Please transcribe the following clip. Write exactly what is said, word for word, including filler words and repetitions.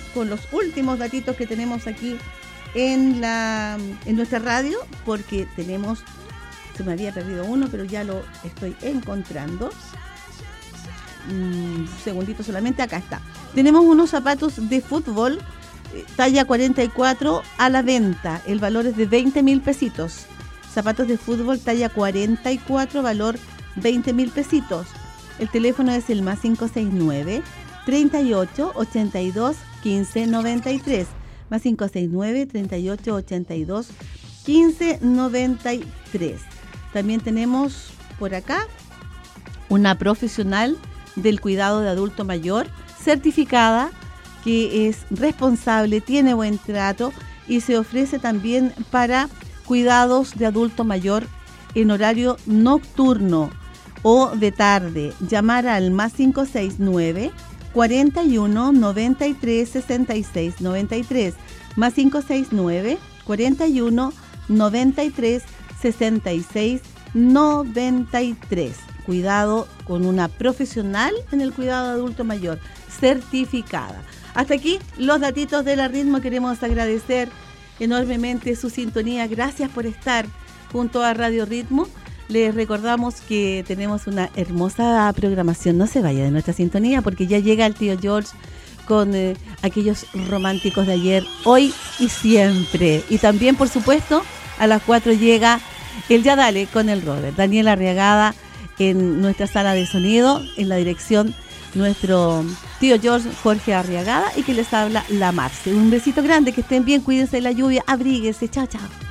con los últimos datitos que tenemos aquí en la en nuestra radio, porque tenemos, se me había perdido uno, pero ya lo estoy encontrando. Un segundito solamente, acá está. Tenemos unos zapatos de fútbol eh, talla cuarenta y cuatro a la venta. El valor es de veinte mil pesitos. Zapatos de fútbol talla cuarenta y cuatro, valor veinte mil pesitos. El teléfono es el más cinco seis nueve, treinta y ocho, ochenta y dos, quince, noventa y tres. Más cinco seis nueve, treinta y ocho, ochenta y dos, quince, noventa y tres. También tenemos por acá una profesional del cuidado de adulto mayor, certificada, que es responsable, tiene buen trato y se ofrece también para cuidados de adulto mayor en horario nocturno o de tarde. Llamar al más cinco seis nueve, cuarenta y uno, noventa y tres, sesenta y seis, noventa y tres, más cinco seis nueve, cuarenta y uno, noventa y tres, sesenta y seis, noventa y tres. Cuidado con una profesional en el cuidado de adulto mayor, certificada. Hasta aquí los datitos de la Ritmo. Queremos agradecer enormemente su sintonía. Gracias por estar junto a Radio Ritmo. Les recordamos que tenemos una hermosa programación. No se vaya de nuestra sintonía, porque ya llega el tío George con eh, aquellos románticos de ayer, hoy y siempre. Y también, por supuesto, a las cuatro llega el Ya Dale con el Robert. Daniel Arriagada en nuestra sala de sonido, en la dirección nuestro tío George, Jorge Arriagada, y que les habla la Marce. Un besito grande, que estén bien, cuídense de la lluvia, abríguense, chao, chao.